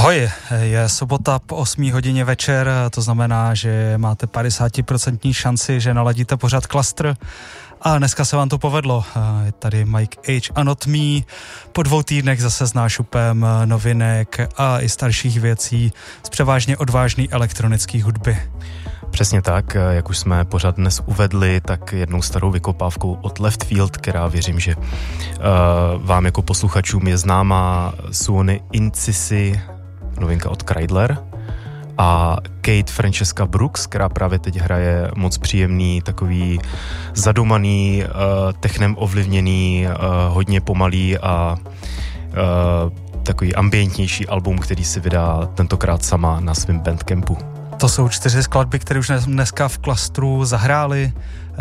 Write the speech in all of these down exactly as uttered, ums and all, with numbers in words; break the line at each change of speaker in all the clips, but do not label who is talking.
Ahoj, je sobota po osmé hodině večer, to znamená, že máte padesát procent šanci, že naladíte pořad Klastr a dneska se vám to povedlo. Je tady Mike H. a Not Me, po dvou týdnech zase s nášupem novinek a i starších věcí z převážně odvážné elektronické hudby.
Přesně tak, jak už jsme pořád dnes uvedli, tak jednou starou vykopávkou od Left Field, která věřím, že uh, vám jako posluchačům je známá, Sony Incisi, novinka od Kreidler, a Kate Francesca Brooks, která právě teď hraje moc příjemný, takový zadumaný, uh, technem ovlivněný, uh, hodně pomalý a uh, takový ambientnější album, který si vydá tentokrát sama na svém Bandcampu.
To jsou čtyři skladby, které už dneska v Klastru zahráli.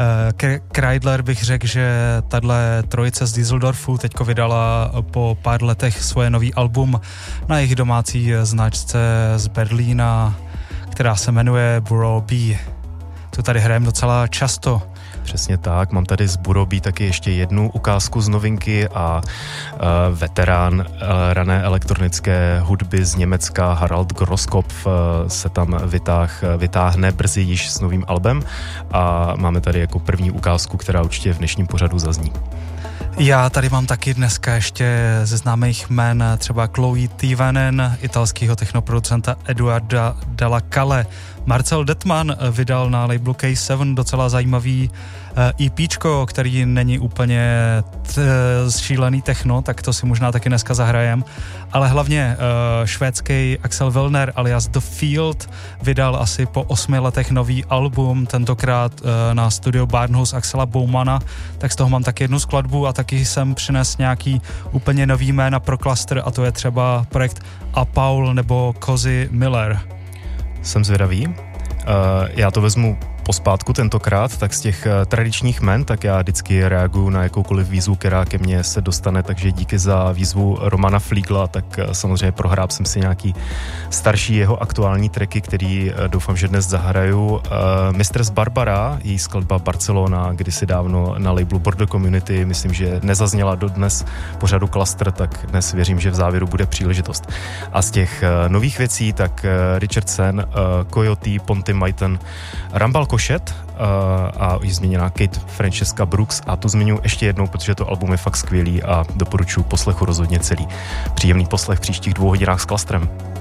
Kreidler bych řekl, že tahle trojice z Düsseldorfu teďko vydala po pár letech svoje nový album na jejich domácí značce z Berlína, která se jmenuje Bureau B. Tu tady hrajeme docela často.
Přesně tak, mám tady z Bureau B taky ještě jednu ukázku z novinky a uh, veterán uh, rané elektronické hudby z Německa Harald Groskopf uh, se tam vytáh, vytáhne brzy již s novým albem a máme tady jako první ukázku, která určitě v dnešním pořadu zazní.
Já tady mám taky dneska ještě ze známých jmen třeba Chloe Tivanen, italského technoproducenta Eduarda Dalla Calle. Marcel Detman vydal na labelu K sedm docela zajímavý EPčko, který není úplně t- šílený techno, tak to si možná taky dneska zahrajem. Ale hlavně uh, švédský Axel Willner alias The Field vydal asi po osmi letech nový album, tentokrát uh, na studio Barnhouse Axela Baumana, tak z toho mám taky jednu skladbu a taky jsem přines nějaký úplně nový jména pro Klastr a to je třeba projekt A Paul nebo Cozy Miller.
Jsem zvědavý. Uh, já to vezmu pospátku tentokrát, tak z těch uh, tradičních men, tak já vždycky reaguju na jakoukoliv výzvu, která ke mně se dostane, takže díky za výzvu Romana Fliegla, tak uh, samozřejmě prohráb jsem si nějaký starší jeho aktuální tracky, který uh, doufám, že dnes zahraju. Uh, Mistress Barbara, její skladba Barcelona, kdysi dávno na labelu Border Community, myslím, že nezazněla dodnes pořadu Klastr, tak dnes věřím, že v závěru bude příležitost. A z těch uh, nových věcí, tak uh, Richardson, uh, Coyote, Ponty Maiten, Rambal Košet uh, a již změněná Kate Francesca Brooks a tu zmiňuji ještě jednou, protože to album je fakt skvělý a doporučuji poslechu rozhodně celý. Příjemný poslech v příštích dvou hodinách s Klastrem.